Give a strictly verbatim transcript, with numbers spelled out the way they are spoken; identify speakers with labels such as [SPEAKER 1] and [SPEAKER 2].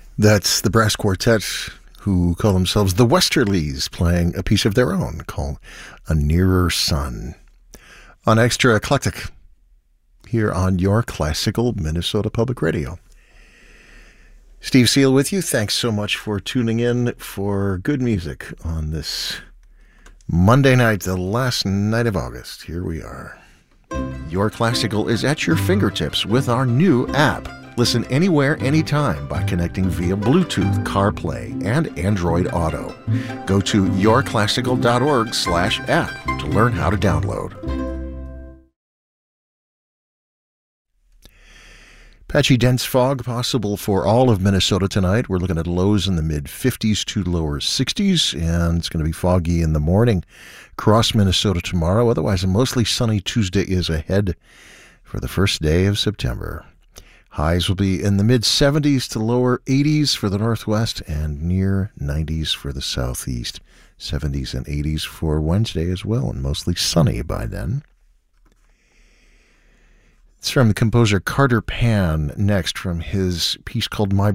[SPEAKER 1] That's the brass quartet who call themselves the Westerlies, playing a piece of their own called A Nearer Sun. On Extra Eclectic, here on your classical Minnesota Public Radio. Steve Seal with you. Thanks so much for tuning in for good music on this Monday night, the last night of August. Here we are. Your Classical is at your fingertips with our new app. Listen anywhere, anytime by connecting via Bluetooth, CarPlay, and Android Auto. Go to your classical dot org slash app to learn how to download. Patchy dense fog possible for all of Minnesota tonight. We're looking at lows in the mid fifties to lower sixties, and it's going to be foggy in the morning across Minnesota tomorrow. Otherwise, a mostly sunny Tuesday is ahead for the first day of September. Highs will be in the mid seventies to lower eighties for the northwest and near nineties for the southeast. seventies and eighties for Wednesday as well, and mostly sunny by then. It's from the composer Carter Pan, next from his piece called My